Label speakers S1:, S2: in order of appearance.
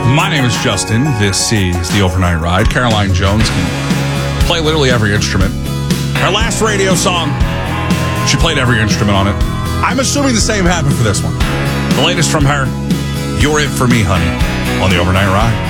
S1: My name is Justin. This is the Overnight Ride. Caroline Jones can play literally every instrument. Her last radio song, she played every instrument on it. I'm assuming the same happened for this one. The latest from her, You're It For Me, Honey, on the Overnight Ride.